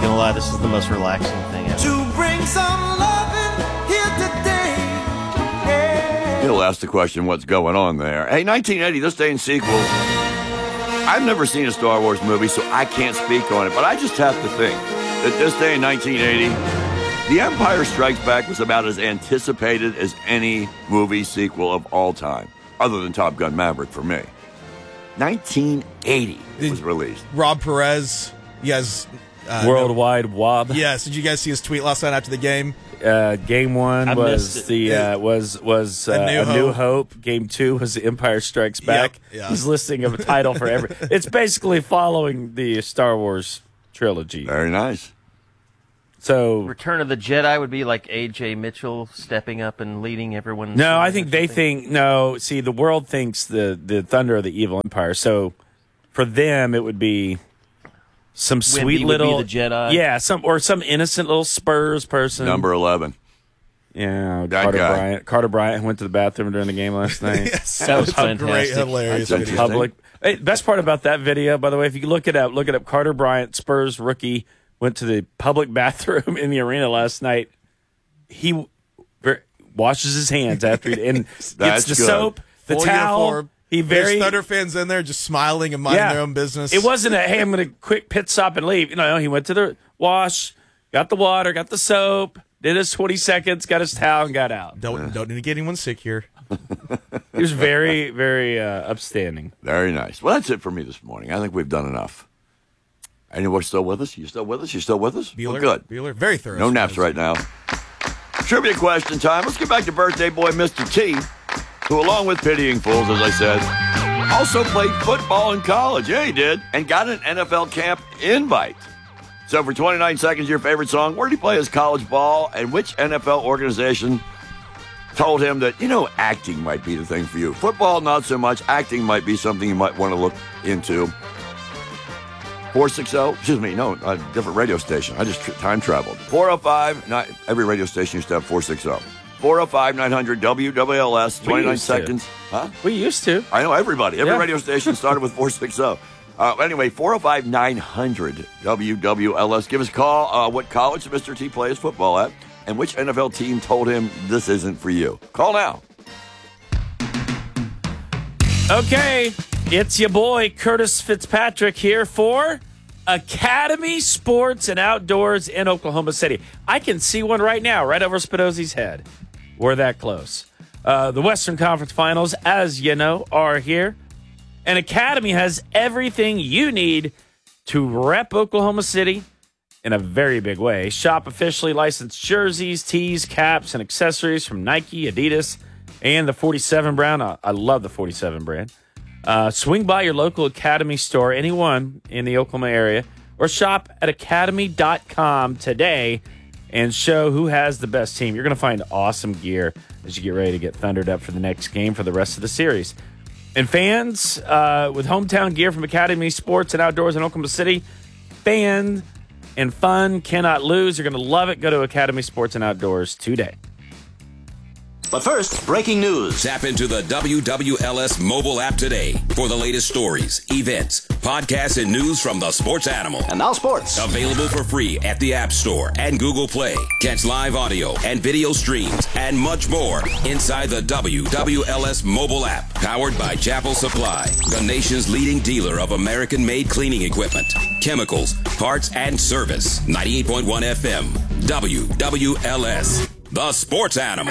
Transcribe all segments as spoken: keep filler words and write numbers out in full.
gonna lie, this is the most relaxing thing ever. To bring some loving here today. Yeah. He'll ask the question, what's going on there? Hey, nineteen eighty, this day in sequels. I've never seen a Star Wars movie, so I can't speak on it, but I just have to think that this day in nineteen eighty, The Empire Strikes Back was about as anticipated as any movie sequel of all time, other than Top Gun Maverick for me. nineteen eighty it was released. Rob Perez, you guys... Uh, Worldwide Wob. Yes. Did you guys see his tweet last night after the game? Uh, game one I was missed the uh, was was uh, A New a New Hope. Hope. Game two was The Empire Strikes Back. Yep, yeah. He's listing of a title for every. It's basically following the Star Wars trilogy. Very nice. So Return of the Jedi would be like A J Mitchell stepping up and leading everyone. no, I think they think no. See, the world thinks the the Thunder of the Evil Empire. So for them, it would be some sweet would be little the Jedi. yeah, some or some innocent little Spurs person. Number eleven. Yeah, That Carter guy. Bryant. Carter Bryant went to the bathroom during the game last night. Yes. That was It's a great, fantastic. hilarious That's video. interesting. Public. Hey, best part about that video, by the way, if you look it up, look it up. Carter Bryant, Spurs rookie, went to the public bathroom in the arena last night. He w- ver- washes his hands after he and gets That's the good. soap, the Full towel. uniform. He very There's Thunder fans in there just smiling and minding yeah. their own business. It wasn't a hey, I'm going to quick pit stop and leave. You know, he went to the wash, got the water, got the soap, did his twenty seconds, got his towel, and got out. Don't don't need to get anyone sick here. He was very, very uh, upstanding. Very nice. Well, that's it for me this morning. I think we've done enough. Anyone still with us? You still with us? You still with us? Bueller, Well, good. Bueller, very thorough. No naps right now. Trivia question time. Let's get back to birthday boy Mister T, who, along with Pitying Fools, as I said, also played football in college. Yeah, he did. And got an N F L camp invite. So for twenty-nine seconds, your favorite song, where did he play his college ball, and which N F L organization told him that, you know, acting might be the thing for you? Football, not so much. Acting might be something you might want to look into. four sixty, excuse me, no, a different radio station. I just tr- time traveled. four oh five, not, every radio station used to have four sixty. four oh five, nine hundred, W W L S, twenty-nine used to. seconds. Huh? We used to. I know, everybody. Every Yeah. radio station started with four sixty. Uh, anyway, four oh five, nine hundred, W W L S. Give us a call. Uh, what college did Mister T plays football at? And which N F L team told him this isn't for you? Call now. Okay, it's your boy Curtis Fitzpatrick here for Academy Sports and Outdoors in Oklahoma City. I can see one right now, right over Spinozzi's head. We're that close. Uh, the Western Conference Finals, as you know, are here. And Academy has everything you need to rep Oklahoma City in a very big way. Shop officially licensed jerseys, tees, caps, and accessories from Nike, Adidas, and the forty-seven brand. I, I love the forty-seven brand. Uh, swing by your local Academy store, anyone in the Oklahoma area, or shop at academy dot com today and show who has the best team. You're going to find awesome gear as you get ready to get thundered up for the next game for the rest of the series. And fans, uh, with hometown gear from Academy Sports and Outdoors in Oklahoma City, fan and fun cannot lose. You're going to love it. Go to Academy Sports and Outdoors today. But first, breaking news. Tap into the W W L S mobile app today for the latest stories, events, podcasts, and news from the sports animal. And now sports. Available for free at the App Store and Google Play. Catch live audio and video streams and much more inside the W W L S mobile app. Powered by Chapel Supply, the nation's leading dealer of American-made cleaning equipment, chemicals, parts, and service. ninety-eight point one F M, W W L S, the sports animal.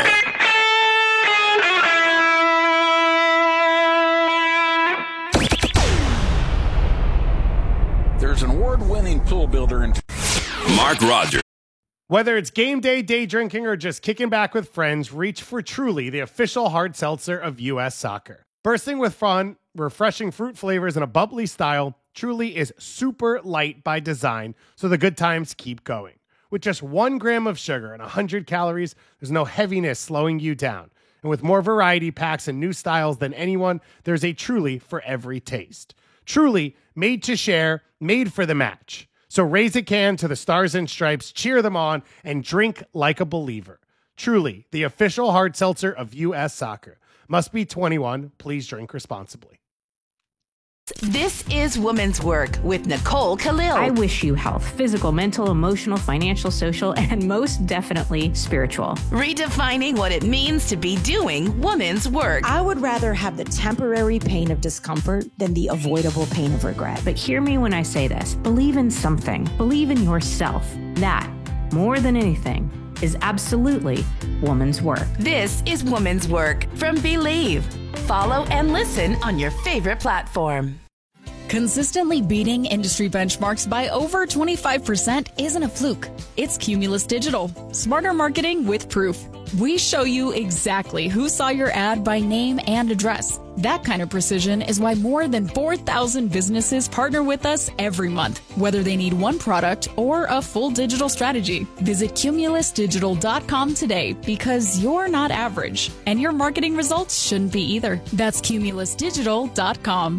There's an award-winning pool builder in Mark Rogers. Whether it's game day, day drinking, or just kicking back with friends, reach for Truly, the official hard seltzer of U S Soccer. Bursting with fun, refreshing fruit flavors, and a bubbly style, Truly is super light by design, so the good times keep going. With just one gram of sugar and one hundred calories, there's no heaviness slowing you down. And with more variety packs and new styles than anyone, there's a Truly for every taste. Truly, made to share, made for the match. So raise a can to the Stars and Stripes, cheer them on, and drink like a believer. Truly, the official hard seltzer of U S Soccer. Must be twenty-one. Please drink responsibly. This is Women's Work with Nicole Khalil. I wish you health, physical, mental, emotional, financial, social, and most definitely spiritual. Redefining what it means to be doing women's work. I would rather have the temporary pain of discomfort than the avoidable pain of regret. But hear me when I say this. Believe in something. Believe in yourself. That, more than anything, is absolutely woman's work. This is Women's Work from Believe. Follow and listen on your favorite platform. Consistently beating industry benchmarks by over twenty-five percent isn't a fluke. It's Cumulus Digital. Smarter marketing with proof. We show you exactly who saw your ad by name and address. That kind of precision is why more than four thousand businesses partner with us every month, whether they need one product or a full digital strategy. Visit cumulus digital dot com today because you're not average, and your marketing results shouldn't be either. That's cumulus digital dot com.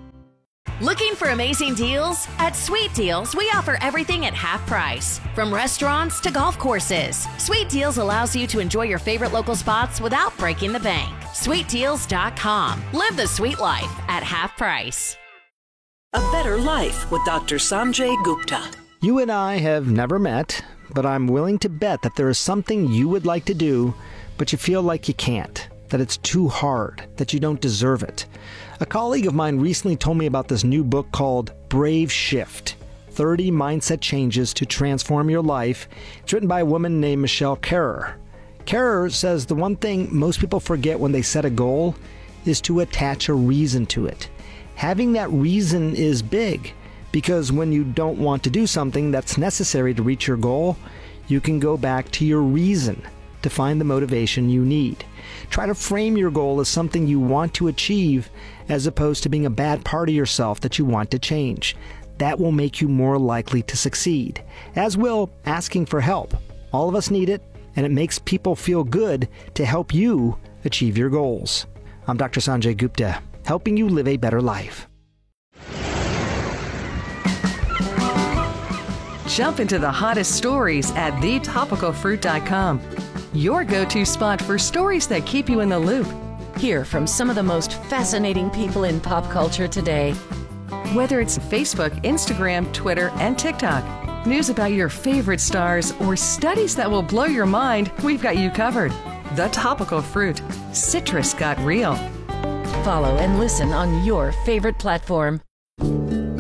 Looking for amazing deals? At Sweet Deals, we offer everything at half price. From restaurants to golf courses, Sweet Deals allows you to enjoy your favorite local spots without breaking the bank. sweet deals dot com. Live the sweet life at half price. A Better Life with Doctor Sanjay Gupta. You and I have never met, but I'm willing to bet that there is something you would like to do, but you feel like you can't, that it's too hard, that you don't deserve it. A colleague of mine recently told me about this new book called Brave Shift, thirty Mindset Changes to Transform Your Life. It's written by a woman named Michelle Kerrer. Kerrer says the one thing most people forget when they set a goal is to attach a reason to it. Having that reason is big, because when you don't want to do something that's necessary to reach your goal, you can go back to your reason to find the motivation you need. Try to frame your goal as something you want to achieve as opposed to being a bad part of yourself that you want to change. That will make you more likely to succeed, as will asking for help. All of us need it, and it makes people feel good to help you achieve your goals. I'm Doctor Sanjay Gupta, helping you live a better life. Jump into the hottest stories at the topical fruit dot com. Your go-to spot for stories that keep you in the loop. Hear from some of the most fascinating people in pop culture today. Whether it's Facebook, Instagram, Twitter, and TikTok, news about your favorite stars, or studies that will blow your mind, we've got you covered. The Topical Fruit. Citrus got real. Follow and listen on your favorite platform.